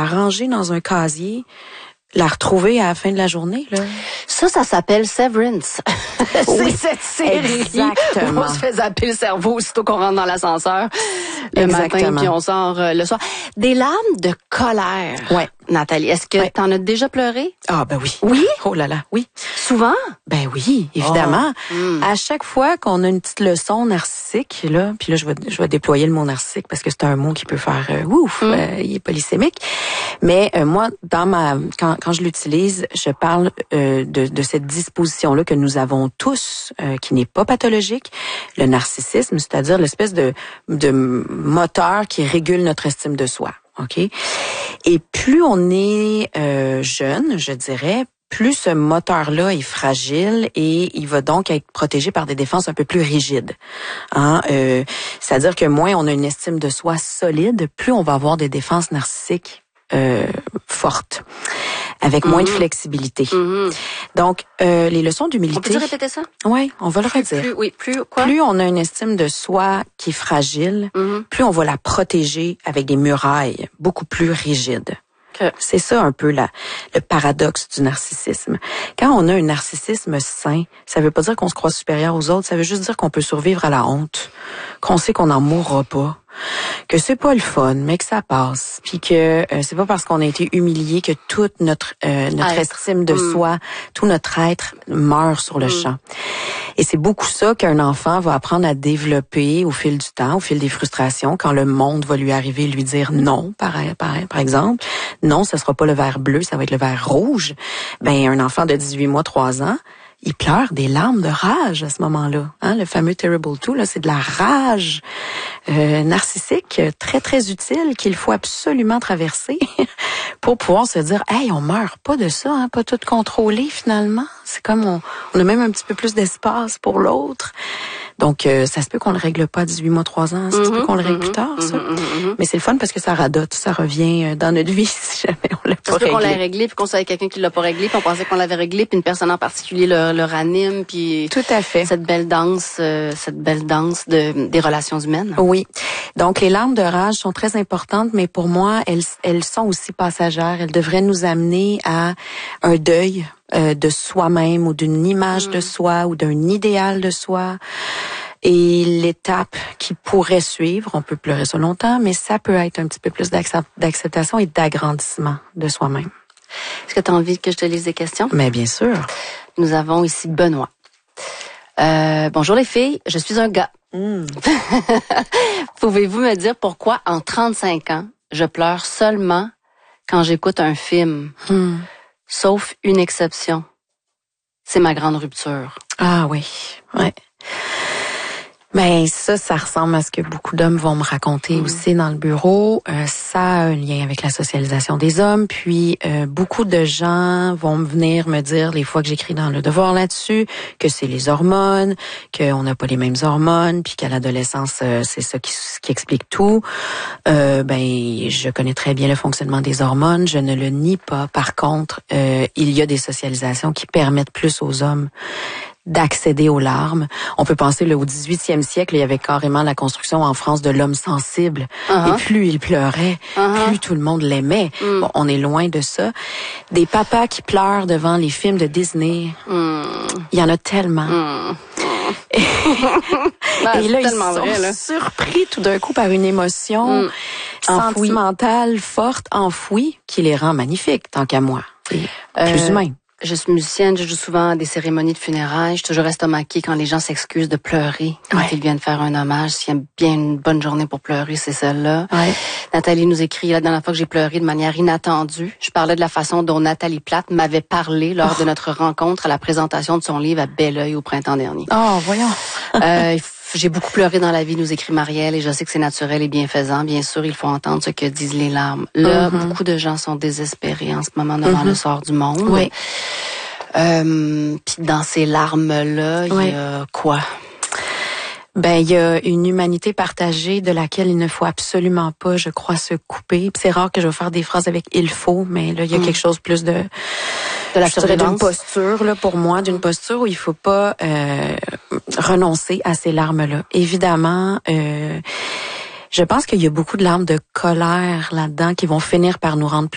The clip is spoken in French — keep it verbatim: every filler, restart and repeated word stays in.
ranger dans un casier, la retrouver à la fin de la journée, là. Ça, ça s'appelle Severance. Oui, c'est cette série exactement. où on se fait zapper le cerveau aussitôt qu'on rentre dans l'ascenseur le Exactement. matin puis on sort euh, le soir. Des larmes de colère. Ouais. Nathalie, est-ce que ouais. t'en as déjà pleuré? Ah ben oui. Oui? Oh là là, oui. Souvent? Ben oui, évidemment. Oh. Mm. À chaque fois qu'on a une petite leçon narcissique, là, puis là je vais je vais déployer le mot narcissique parce que c'est un mot qui peut faire euh, ouf, mm. euh, il est polysémique. Mais euh, moi, dans ma quand quand je l'utilise, je parle euh, de de cette disposition là que nous avons tous, euh, qui n'est pas pathologique, le narcissisme, c'est-à-dire l'espèce de de moteur qui régule notre estime de soi. OK? Et plus on est euh, jeune, je dirais, plus ce moteur-là est fragile et il va donc être protégé par des défenses un peu plus rigides. Hein? Euh, c'est-à-dire que moins on a une estime de soi solide, plus on va avoir des défenses narcissiques euh, fortes, avec moins mm-hmm. de flexibilité. Mm-hmm. Donc, euh, les leçons d'humilité... On peut-tu répéter ça? Oui, on va le plus, redire. Plus, oui, plus quoi? Plus on a une estime de soi qui est fragile, mm-hmm. plus on va la protéger avec des murailles beaucoup plus rigides. Okay. C'est ça un peu la, le paradoxe du narcissisme. Quand on a un narcissisme sain, ça veut pas dire qu'on se croit supérieur aux autres, ça veut juste dire qu'on peut survivre à la honte, qu'on sait qu'on n'en mourra pas, que c'est pas le fun, mais que ça passe, puis que euh, c'est pas parce qu'on a été humilié que toute notre euh, notre être. estime de mm. soi, tout notre être meurt sur le mm. champ. Et c'est beaucoup ça qu'un enfant va apprendre à développer au fil du temps, au fil des frustrations, quand le monde va lui arriver et lui dire non, par, par, par exemple. Non, ce sera pas le vert bleu, ça va être le vert rouge. Ben, un enfant de dix-huit mois, trois ans, il pleure des larmes de rage à ce moment-là. Hein, le fameux Terrible two, là, c'est de la rage euh, narcissique très, très utile qu'il faut absolument traverser pour pouvoir se dire, hey, on meurt pas de ça, hein, pas tout contrôler finalement. C'est comme on, on a même un petit peu plus d'espace pour l'autre. Donc, euh, ça se peut qu'on le règle pas à dix-huit mois, trois ans. Ça se peut qu'on le règle mm-hmm, plus tard, ça. Mm-hmm, mm-hmm. Mais c'est le fun parce que ça radote, ça revient dans notre vie si jamais on l'a pas réglé. Ça se peut qu'on l'a réglé, puis qu'on savait quelqu'un qui l'a pas réglé, puis on pensait qu'on l'avait réglé, puis une personne en particulier le, le ranime, puis... Tout à fait. Cette belle danse, euh, cette belle danse de, des relations humaines. Oui. Donc, les larmes de rage sont très importantes, mais pour moi, elles, elles sont aussi passagères. Elles devraient nous amener à un deuil euh, de soi-même ou d'une image mmh. de soi ou d'un idéal de soi. Et l'étape qui pourrait suivre, on peut pleurer ça longtemps, mais ça peut être un petit peu plus d'acceptation et d'agrandissement de soi-même. Est-ce que tu as envie que je te lise des questions? Mais bien sûr. Nous avons ici Benoît. Euh, bonjour les filles, je suis un gars. Mm. Pouvez-vous me dire pourquoi en trente-cinq ans, je pleure seulement quand j'écoute un film? Mm. Sauf une exception. C'est ma grande rupture. Ah oui, ouais. Ben ça, ça ressemble à ce que beaucoup d'hommes vont me raconter mmh. aussi dans le bureau. Euh, ça a un lien avec la socialisation des hommes. Puis euh, beaucoup de gens vont venir me dire, les fois que j'écris dans le devoir là-dessus, que c'est les hormones, qu'on n'a pas les mêmes hormones, puis qu'à l'adolescence, euh, c'est ça qui, qui explique tout. Euh, ben, je connais très bien le fonctionnement des hormones, je ne le nie pas. Par contre, euh, il y a des socialisations qui permettent plus aux hommes d'accéder aux larmes. On peut penser là, au dix-huitième siècle, il y avait carrément la construction en France de l'homme sensible. Uh-huh. Et plus il pleurait, uh-huh. plus tout le monde l'aimait. Mm. Bon, on est loin de ça. Des papas qui pleurent devant les films de Disney, mm. il y en a tellement. Mm. Et, ben, et là, ils sont vrai, là. surpris tout d'un coup par une émotion mm. sentimentale enfouie. forte, enfouie, qui les rend magnifiques, tant qu'à moi. Et euh... plus humains. Je suis musicienne, je joue souvent à des cérémonies de funérailles. Je suis toujours estomaquée quand les gens s'excusent de pleurer quand ouais. ils viennent faire un hommage. S'il y a bien une bonne journée pour pleurer, c'est celle-là. Ouais. Nathalie nous écrit, la dernière fois que j'ai pleuré de manière inattendue, je parlais de la façon dont Nathalie Plate m'avait parlé lors oh. de notre rencontre à la présentation de son livre à Belleuil au printemps dernier. Oh, voyons. euh, J'ai beaucoup pleuré dans la vie, nous écrit Marielle, et je sais que c'est naturel et bienfaisant. Bien sûr, il faut entendre ce que disent les larmes. Là, mm-hmm. beaucoup de gens sont désespérés en ce moment devant mm-hmm. le sort du monde. Oui. Euh, puis dans ces larmes-là, il oui. y a quoi? Ben, il y a une humanité partagée de laquelle il ne faut absolument pas, je crois, se couper. Puis c'est rare que je vais faire des phrases avec « il faut », mais là, il y a mm. quelque chose plus de... de la surveillance. D'une posture, là, pour moi, d'une posture où il faut pas euh, renoncer à ces larmes-là. Évidemment, euh, je pense qu'il y a beaucoup de larmes de colère là-dedans qui vont finir par nous rendre